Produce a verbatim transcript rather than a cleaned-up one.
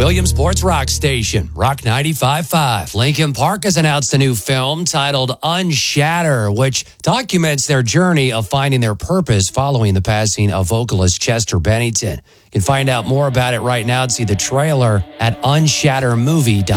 Williamsport's rock station, Rock ninety-five point five. Linkin Park has announced a new film titled Unshatter, which documents their journey of finding their purpose following the passing of vocalist Chester Bennington. You can find out more about it right now and see the trailer at unshatter movie dot com.